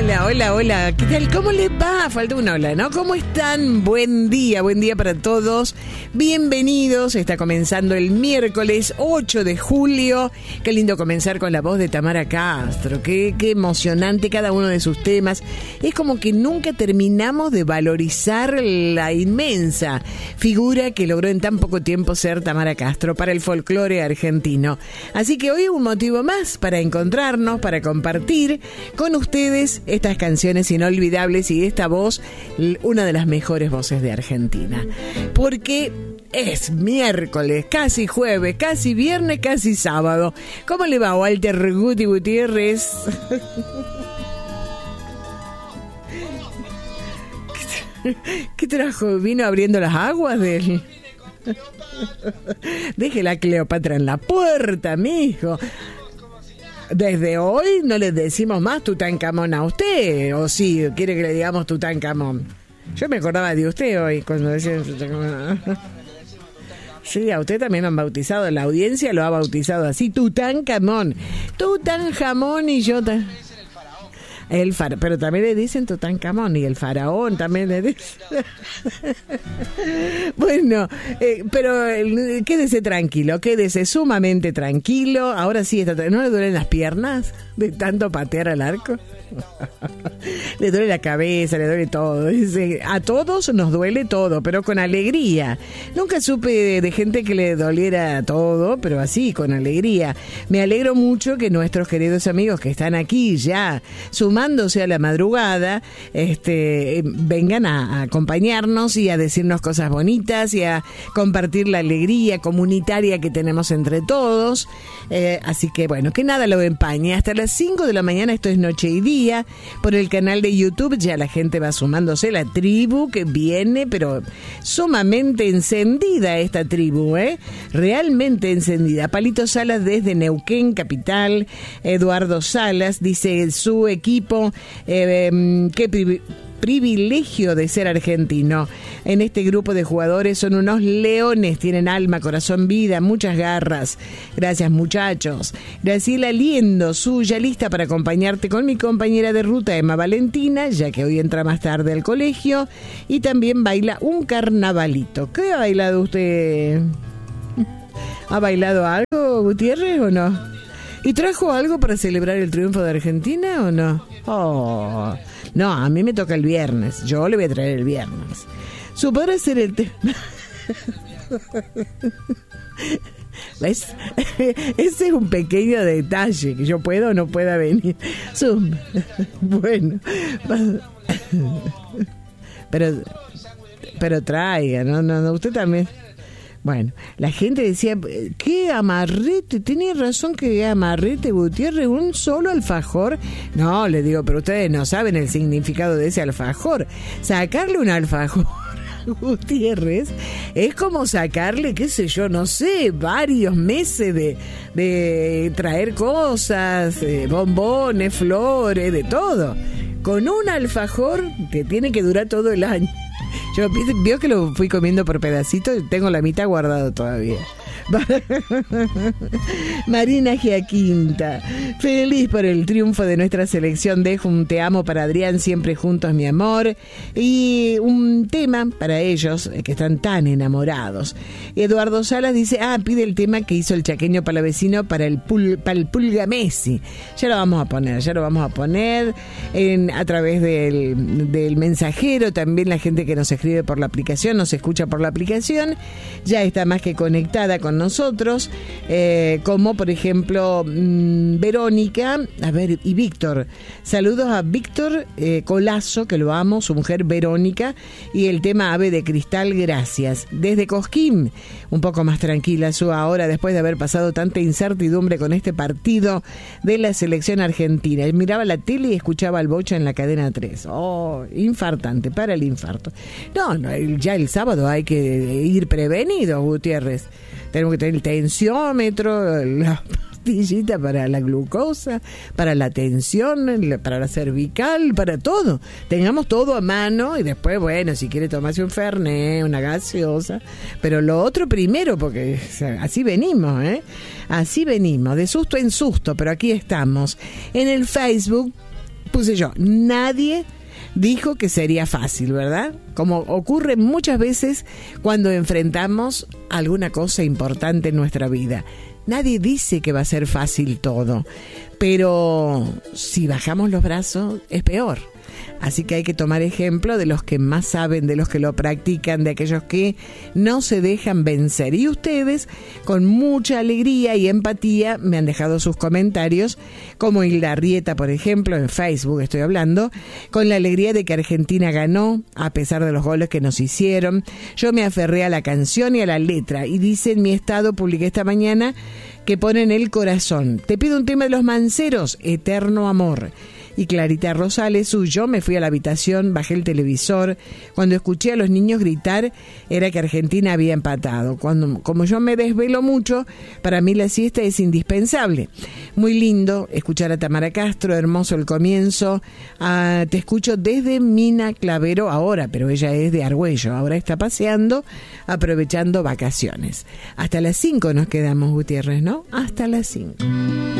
Hola, ¿qué tal? ¿Cómo les va? Falta un hola, ¿no? ¿Cómo están? Buen día para todos. Bienvenidos, está comenzando el miércoles 8 de julio. Qué lindo comenzar con la voz de Tamara Castro, qué emocionante cada uno de sus temas. Es como que nunca terminamos de valorizar la inmensa figura que logró en tan poco tiempo ser Tamara Castro para el folclore argentino. Así que hoy un motivo más para encontrarnos, para compartir con ustedes estas canciones inolvidables y esta voz, una de las mejores voces de Argentina. Porque es miércoles, casi jueves, casi viernes, casi sábado. ¿Cómo le va, Walter Guti Gutiérrez? ¿Qué trajo? ¿Vino abriendo las aguas del...? Deje la Cleopatra en la puerta, mijo. Desde hoy no le decimos más Tutankamón a usted, o sí, quiere que le digamos Tutankamón. Yo me acordaba de usted hoy cuando decían Tutankamón. Sí, a usted también lo han bautizado, la audiencia lo ha bautizado así, Tutankamón. Tutankamón y yo... pero también le dicen Tutankamón y el faraón también le dicen. Bueno, pero quédese tranquilo, quédese sumamente tranquilo. Ahora sí, ¿no le duelen las piernas de tanto patear al arco? Le duele la cabeza, le duele todo. A todos nos duele todo, pero con alegría. Nunca supe de gente que le doliera todo, pero así, con alegría. Me alegro mucho que nuestros queridos amigos que están aquí ya sumándose a la madrugada, vengan a acompañarnos y a decirnos cosas bonitas y a compartir la alegría comunitaria que tenemos entre todos. Así que bueno, que nada lo empañe. Hasta las 5 de la mañana, esto es Noche y Día. Por el canal de YouTube ya la gente va sumándose, la tribu que viene, pero sumamente encendida esta tribu, realmente encendida. Palito Salas desde Neuquén, capital. Eduardo Salas dice su equipo, qué privilegio de ser argentino. En este grupo de jugadores son unos leones, tienen alma, corazón, vida, muchas garras. Gracias, muchachos. Graciela Liendo, suya lista para acompañarte con mi compañera de ruta Emma Valentina, ya que hoy entra más tarde al colegio, y también baila un carnavalito. ¿Qué ha bailado usted? ¿Ha bailado algo, Gutiérrez, o no? ¿Y trajo algo para celebrar el triunfo de Argentina o no? Oh, no, a mí me toca el viernes. Yo le voy a traer el viernes. Podrá ser el tema. ¿Ves? Ese es un pequeño detalle, que yo puedo o no pueda venir. Bueno. Pero traiga, no, usted también. Bueno, la gente decía, ¿qué amarrete? Tenía razón que amarrete, Gutiérrez, un solo alfajor. No, le digo, pero ustedes no saben el significado de ese alfajor. Sacarle un alfajor a Gutiérrez es como sacarle, qué sé yo, no sé, varios meses de traer cosas, bombones, flores, de todo. Con un alfajor que tiene que durar todo el año. Yo vio que lo fui comiendo por pedacitos y tengo la mitad guardado todavía. Marina Giaquinta, feliz por el triunfo de nuestra selección. Dejo un te amo para Adrián, siempre juntos mi amor, y un tema para ellos que están tan enamorados. Eduardo Salas dice, pide el tema que hizo el chaqueño palavecino para el Pulga Messi. Ya lo vamos a poner a través del mensajero. También la gente que nos escribe por la aplicación, nos escucha por la aplicación, ya está más que conectada con nosotros, como por ejemplo Verónica, y Víctor. Saludos a Víctor Colazo, que lo amo, su mujer Verónica, y el tema Ave de Cristal, gracias. Desde Cosquín, un poco más tranquila su ahora, después de haber pasado tanta incertidumbre con este partido de la selección argentina. Él miraba la tele y escuchaba al Bocha en la cadena 3. Oh, infartante, para el infarto. No, ya el sábado hay que ir prevenido, Gutiérrez. Tenemos que tener el tensiómetro, la pastillita para la glucosa, para la tensión, para la cervical, para todo. Tengamos todo a mano y después, bueno, si quiere tomarse un fernet, una gaseosa, pero lo otro primero, porque así venimos, Así venimos, de susto en susto, pero aquí estamos. En el Facebook puse yo, nadie dijo que sería fácil, ¿verdad? Como ocurre muchas veces cuando enfrentamos alguna cosa importante en nuestra vida. Nadie dice que va a ser fácil todo, pero si bajamos los brazos es peor. Así que hay que tomar ejemplo de los que más saben, de los que lo practican, de aquellos que no se dejan vencer. Y ustedes, con mucha alegría y empatía, me han dejado sus comentarios, como Hilda Arrieta, por ejemplo, en Facebook estoy hablando, con la alegría de que Argentina ganó, a pesar de los goles que nos hicieron. Yo me aferré a la canción y a la letra, y dice en mi estado, publiqué esta mañana, que ponen el corazón. Te pido un tema de Los Manceros, Eterno Amor. Y Clarita Rosales, yo me fui a la habitación, bajé el televisor. Cuando escuché a los niños gritar, era que Argentina había empatado. Como yo me desvelo mucho, para mí la siesta es indispensable. Muy lindo escuchar a Tamara Castro, hermoso el comienzo. Te escucho desde Mina Clavero ahora, pero ella es de Argüello. Ahora está paseando, aprovechando vacaciones. Hasta las 5 nos quedamos, Gutiérrez, ¿no? Hasta las 5.